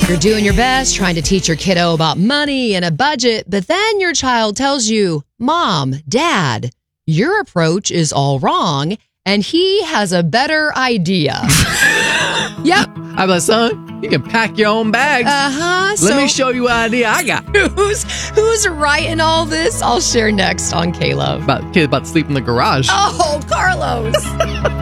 You're doing your best trying to teach your kiddo about money and a budget, but then your child tells you, Mom, Dad, your approach is all wrong, and he has a better idea. Yep. How about, son? You can pack your own bags. Let me show you what idea I got. Who's right in all this? I'll share next on K-Love. Kid about to sleep in the garage. Oh, Carlos.